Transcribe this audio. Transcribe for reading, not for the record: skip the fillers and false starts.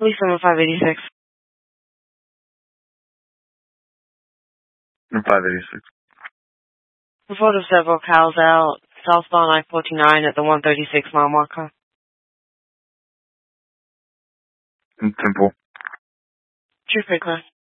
Police number 586. 586. Report of several cows out southbound I-49 at the 136 mile marker. Temple. True, pretty clear.